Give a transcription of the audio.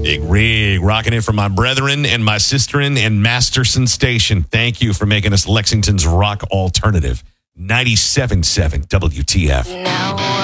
Big rig, rocking it from my brethren and my sisterin and Masterson Station. Thank you for making us Lexington's rock alternative. 97.7 WTF. Now